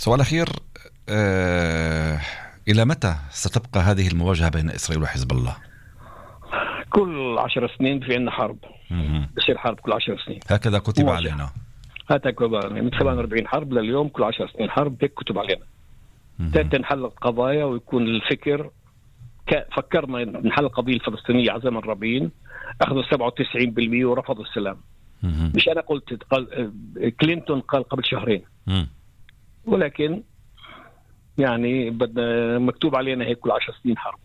سؤال أخير، إلى متى ستبقى هذه المواجهة بين إسرائيل وحزب الله؟ كل 10 سنين في عندنا حرب. بصير حرب كل 10 سنين، هكذا كتب علينا. هذا من 47 حرب لليوم، كل 10 سنين حرب، هيك كتب علينا. تنحل قضايا ويكون الفكر فكرنا نحل القضية الفلسطينية على زمن رابين، أخذوا 97% ورفضوا السلام. مش أنا قلت، كلينتون قال قبل شهرين. ولكن يعني بدنا مكتوب علينا هيك كل 10 سنين حرب.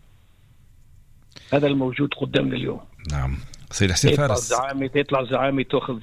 هذا الموجود قدامنا اليوم. نعم. سيد حسين فارس، يطلع زعامة تأخذ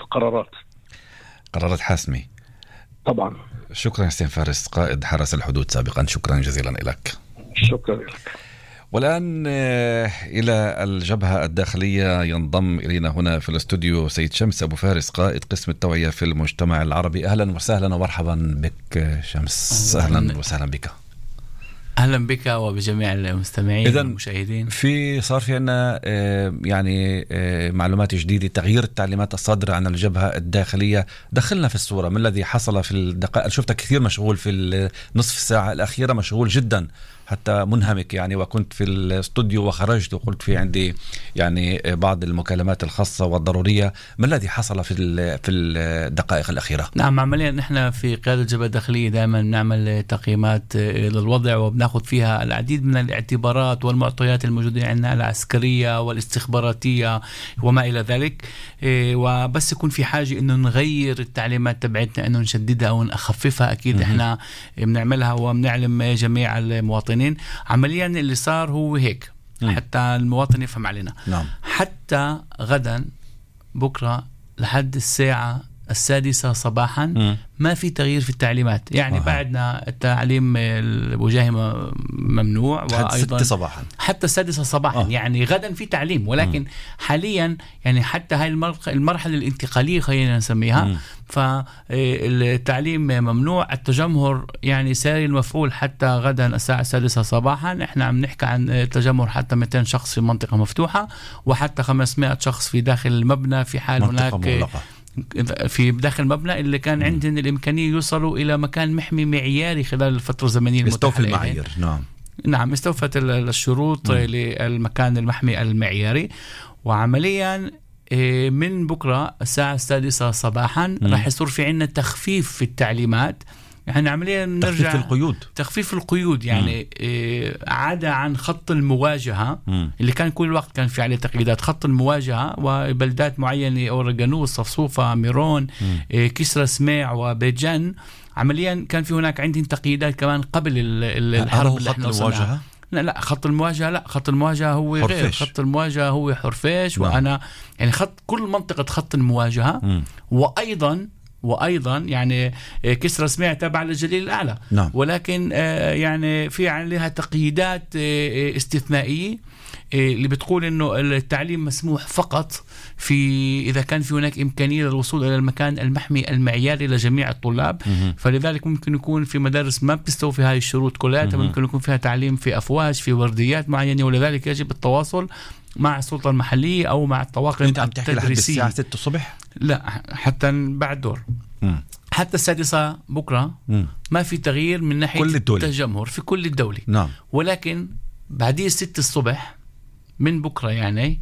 قرارات حاسمة. طبعا. شكرا حسين فارس، قائد حرس الحدود سابقا، شكرا جزيلا لك. شكرا لك. والآن إلى الجبهة الداخلية ينضم إلينا هنا في الاستوديو سيد شمس أبو فارس، قائد قسم التوعية في المجتمع العربي. أهلا وسهلا ومرحبا بك شمس. أهلا وسهلا بك. أهلا بك وبجميع المستمعين والمشاهدين. صار في عنا يعني معلومات جديدة، تغيير التعليمات الصادرة عن الجبهة الداخلية. دخلنا في الصورة، ما الذي حصل في الدقائق؟ شفتك كثير مشغول في النصف الساعة الأخيرة، مشغول جدا حتى منهمك يعني، وكنت في الاستوديو وخرجت وقلت في عندي يعني بعض المكالمات الخاصة والضرورية. ما الذي حصل في الدقائق الأخيرة؟ نعم، عمليا نحن في قيادة الجبهة الداخلية دائما نعمل تقييمات للوضع، وبناخذ فيها العديد من الاعتبارات والمعطيات الموجودة عندنا العسكرية والاستخباراتية وما إلى ذلك. وبس يكون في حاجة إنه نغير التعليمات تبعتنا، إنه نشددها أو نخففها، أكيد إحنا بنعملها وبنعلم جميع المواطنين. عمليا اللي صار هو هيك حتى المواطن يفهم علينا. نعم. حتى غدا بكرة لحد الساعة 6 صباحا ما في تغيير في التعليمات، يعني بعدنا التعليم الوجاهي ممنوع، وأيضا حتى 6 صباحا. يعني غدا في تعليم، ولكن حاليا يعني حتى هاي المرحلة الانتقالية خلينا نسميها، فالتعليم ممنوع. التجمهر يعني ساري المفعول حتى غدا الساعة 6 صباحا. احنا عم نحكي عن تجمهر حتى 200 شخص في منطقة مفتوحة، وحتى 500 شخص في داخل المبنى، في حال هناك مغلقة في داخل المبنى اللي كان عندهم الإمكانية يوصلوا إلى مكان محمي معياري خلال الفترة الزمنية المتاحة. المعايير. نعم، استوفت الشروط للمكان المحمي المعياري. وعمليا من بكرة الساعة 6 صباحا راح يصير في عنا تخفيف في التعليمات. يعني عمليا نرجع تخفيف القيود يعني عدا عن خط المواجهة اللي كان كل الوقت كان في عليه تقييدات. خط المواجهة وبلدات معينة أورغانوس، صفصوفة، ميرون، كسرى سميع وبيت جن، عمليا كان في هناك عندهم تقييدات كمان قبل الحرب اللي احنا وصلنا. لا خط المواجهة، لا خط المواجهة هو حرفيش. غير خط المواجهة هو حرفيش. وأنا يعني كل منطقة خط المواجهة. وأيضا يعني كسرى سميع تابع للجليل الأعلى. نعم. ولكن يعني في عليها تقييدات استثنائية اللي بتقول إنه التعليم مسموح فقط إذا كان في هناك إمكانية للوصول إلى المكان المحمي المعياري لجميع الطلاب. فلذلك ممكن يكون في مدارس ما بتستوفي هاي الشروط كلها، ممكن يكون فيها تعليم في أفواج، في ورديات معينة، ولذلك يجب التواصل مع السلطة المحلية أو مع الطواقم التدريسية. أنت عم تحكي لحد الساعة 6 الصبح؟ لا، حتى بعد دور. حتى 6 بكرة ما في تغيير من ناحية التجمهر في كل الدولة. نعم. ولكن بعدين 6 الصبح من بكرة يعني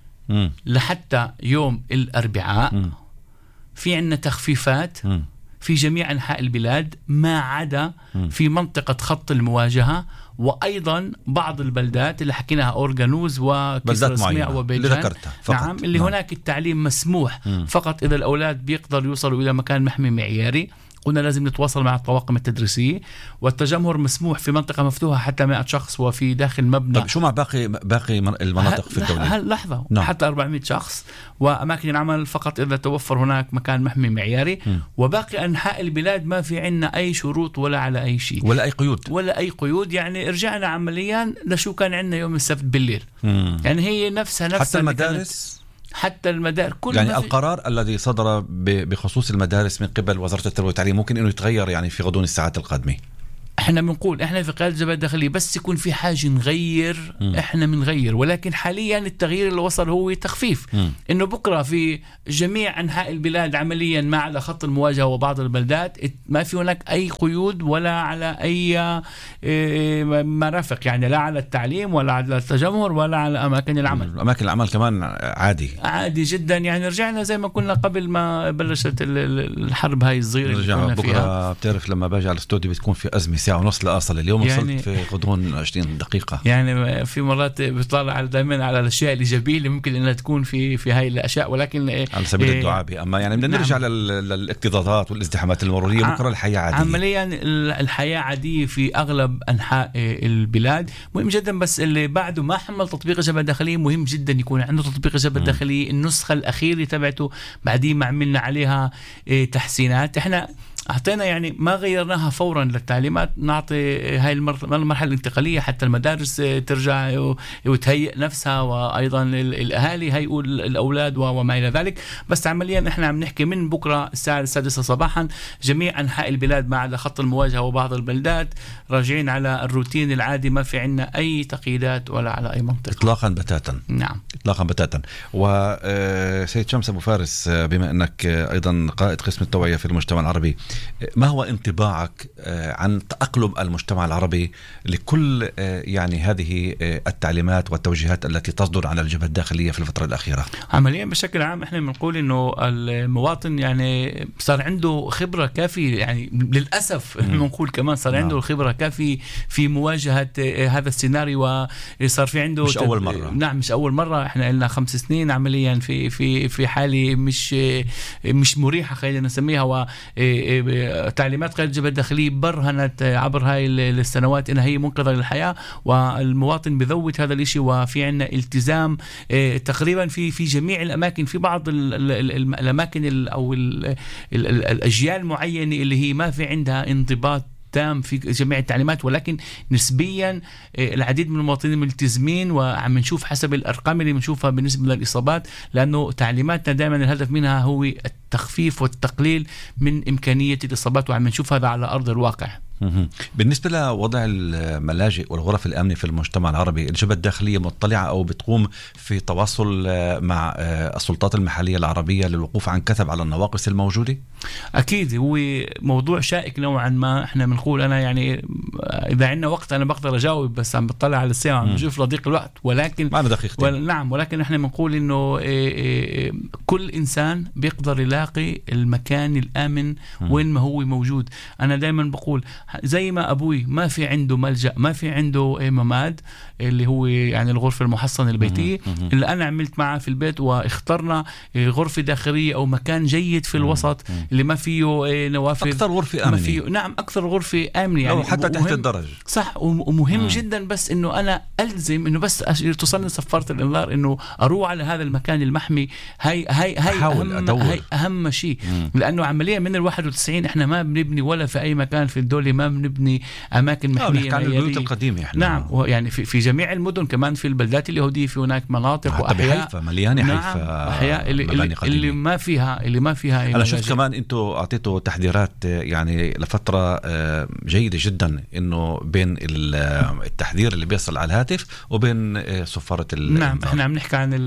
لحتى يوم الأربعاء في عنا تخفيفات في جميع أنحاء البلاد ما عدا في منطقة خط المواجهة، وأيضا بعض البلدات اللي حكيناها أورغانوز وكسرى سميع وبيجان. نعم، اللي هناك التعليم مسموح فقط إذا الأولاد بيقدروا يوصلوا إلى مكان محمي معياري. قلنا لازم نتواصل مع الطواقم التدريسية. والتجمهر مسموح في منطقة مفتوحة حتى 100 شخص وفي داخل مبنى. طب شو مع باقي المناطق في الدولة؟ لحظة. حتى 400 شخص، وأماكن العمل فقط إذا توفر هناك مكان محمي معياري. وباقي أنحاء البلاد ما في عنا أي شروط ولا على أي شيء ولا أي قيود. يعني رجعنا عمليا لشو كان عنا يوم السبت بالليل. يعني هي نفسها حتى المدارس كل يعني القرار الذي صدر بخصوص المدارس من قبل وزارة التربية والتعليم ممكن إنه يتغير يعني في غضون الساعات القادمة. احنا بنقول احنا في قيادة الجبهة الداخلية بس يكون في حاجة نغير احنا بنغير، ولكن حاليا التغيير اللي وصل هو تخفيف. انه بكرة في جميع انحاء البلاد عمليا ما على خط المواجهة وبعض البلدات ما في هناك اي قيود ولا على اي مرافق، يعني لا على التعليم ولا على التجمهر ولا على اماكن العمل. اماكن العمل كمان عادي جدا، يعني رجعنا زي ما كنا قبل ما بلشت الحرب هاي الصغيرة اللي كنا فيها. بتعرف لما باجي على الاستوديو بتكون في أزمة ساعة ونص لأصل، اليوم يعني وصلت في غضون 20 دقيقة. يعني في مرات بيطلع دائما على الأشياء الإيجابية اللي ممكن أنها تكون في هاي الأشياء، ولكن على سبيل الدعابة. أما يعني بدنا نرجع للاكتظاظات والازدحامات المرورية. بكرة الحياة عادية، عمليا الحياة عادية في أغلب أنحاء البلاد. مهم جدا بس اللي بعده ما حمل تطبيق الجبهة الداخلية مهم جدا يكون عنده تطبيق الجبهة الداخلية النسخة الأخيرة تبعته، بعدين ما عملنا عليها تحسينات. احنا أعطينا يعني ما غيرناها فورا للتعليمات، نعطي هاي المرحلة الانتقالية حتى المدارس ترجع وتهيئ نفسها، وأيضا الأهالي هيئوا الأولاد وما إلى ذلك. بس عمليا إحنا عم نحكي من بكرة الساعة 6 صباحا جميع أنحاء البلاد ما على خط المواجهة وبعض البلدات راجعين على الروتين العادي، ما في عنا أي تقييدات ولا على أي منطقة إطلاقا بتاتا. نعم إطلاقا بتاتا. وسيد شمس أبو فارس، بما أنك أيضا قائد قسم التوعية في المجتمع العربي، ما هو انطباعك عن تأقلم المجتمع العربي لكل يعني هذه التعليمات والتوجيهات التي تصدر عن الجبهة الداخلية في الفترة الأخيرة؟ عمليا بشكل عام احنا بنقول انه المواطن يعني صار عنده خبرة كافية، يعني للأسف بنقول كمان صار عنده الخبرة كافية في مواجهة هذا السيناريو، وصار في عنده مش أول مرة. نعم مش أول مرة، احنا لنا 5 سنين عمليا في حالة مش مريحة خلينا نسميها، و تعليمات قيادة الجبهة الداخلية برهنت عبر هاي السنوات انها هي منقذة للحياة، والمواطن بذوت هذا الاشي، وفي عنا التزام تقريبا في جميع الاماكن. في بعض الاماكن او الاجيال معينة اللي هي ما في عندها انضباط تام في جميع التعليمات، ولكن نسبيا العديد من المواطنين ملتزمين، وعم نشوف حسب الأرقام اللي بنشوفها بالنسبة للإصابات، لأنه تعليماتنا دائما الهدف منها هو التخفيف والتقليل من إمكانية الإصابات، وعم نشوف هذا على أرض الواقع. بالنسبة لوضع الملاجئ والغرف الأمنية في المجتمع العربي، الجبهة الداخلية مطلعة أو بتقوم في تواصل مع السلطات المحلية العربية للوقوف عن كثب على النواقص الموجودة؟ أكيد هو موضوع شائك نوعا ما. احنا بنقول أنا يعني إذا عندنا وقت أنا بقدر أجاوب، بس عم بطلع على الساعة عم بشوف ضيق الوقت، ولكن معنا دقيقتين. نعم، ولكن احنا بنقول إنه كل إنسان بيقدر يلاقي المكان الآمن وين ما هو موجود. أنا دائما بقول زي ما أبوي ما في عنده ملجأ، ما في عنده مماد اللي هو يعني الغرفة المحصنة البيتية، اللي أنا عملت معه في البيت واخترنا غرفة داخلية أو مكان جيد في الوسط اللي ما فيه نوافذ، أكثر غرفة آمنة. ما فيه نعم أكثر غرفة آمنة يعني، حتى تحت الدرج. صح، ومهم جدا بس إنه أنا ألزم إنه بس توصلني صفارة الإنذار إنه أروح على هذا المكان المحمي. هاي أهم شيء، لأنه عمليا من 91 إحنا ما بنبني ولا في أي مكان في الدولة ما بنبني أماكن محمية. عن البيوت القديمة إحنا. نعم، يعني في جميع المدن كمان في البلدات اليهودية في هناك مناطق وأحياء حيفا مليانة. نعم، حيفا أحياء اللي ما فيها أنا شفت كمان أنتوا أعطيتوا تحذيرات يعني لفترة جيدة جدا، إنه بين التحذير اللي بيصل على الهاتف وبين صفارة نعم، إحنا عم نحكي عن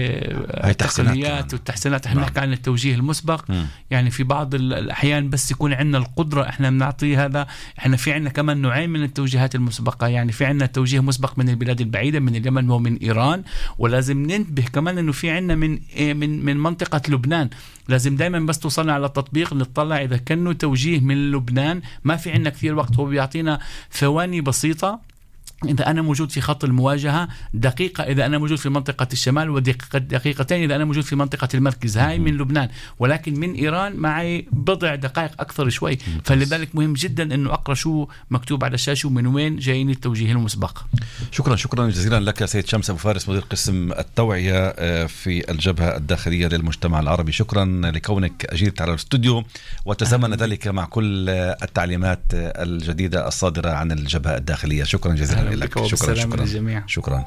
التقنيات والتحسينات، إحنا نحكي عن التوجيه المسبق. يعني في بعض الأحيان بس يكون عندنا القدرة إحنا بنعطي هذا. إحنا في عندنا كمان نوعين من التوجيهات المسبقة، يعني في عندنا توجيه مسبق من البلاد البعيدة من اليمن ومن إيران، ولازم ننتبه كمان إنه في عندنا من منطقة لبنان. لازم دايما بس توصلنا على التطبيق نطلع إذا كانوا توجيه من لبنان. ما في عندنا كثير وقت، هو بيعطينا ثواني بسيطة إذا أنا موجود في خط المواجهة، دقيقة إذا أنا موجود في منطقة الشمال، ودقيقتين إذا أنا موجود في منطقة المركز. هاي من لبنان، ولكن من إيران معي بضع دقائق أكثر شوي. فلذلك مهم جدا أنه أقرأ شو مكتوب على الشاشة ومن وين جايين التوجيه المسبق. شكرا جزيلا لك سيد شمس أبو فارس، مدير قسم التوعية في الجبهة الداخلية للمجتمع العربي. شكرا لكونك أجيت على الاستوديو وتزامن ذلك مع كل التعليمات الجديدة الصادرة عن الجبهة الداخلية. شكرا جزيلا لك. شكرا.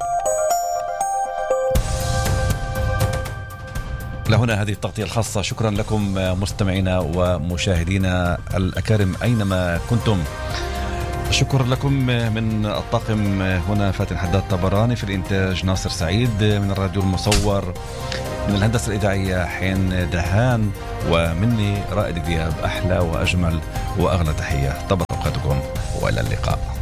لهنا هذه التغطية الخاصة. شكرا لكم مستمعينا ومشاهدينا الأكارم أينما كنتم. شكرا لكم من الطاقم هنا فاتن حداد طبراني، في الإنتاج ناصر سعيد، من الراديو المصور، من الهندسة الإذاعية حين دهان، ومني رائد دياب. أحلى وأجمل وأغلى تحية، طبعا أوقاتكم وإلى اللقاء.